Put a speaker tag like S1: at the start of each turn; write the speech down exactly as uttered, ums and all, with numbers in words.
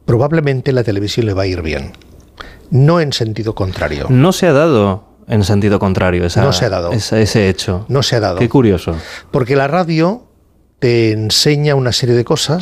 S1: probablemente la televisión le va a ir bien. No en sentido contrario.
S2: No se ha dado en sentido contrario esa,
S1: no se ha dado.
S2: Esa, ese hecho.
S1: No se ha dado.
S2: Qué curioso.
S1: Porque la radio te enseña una serie de cosas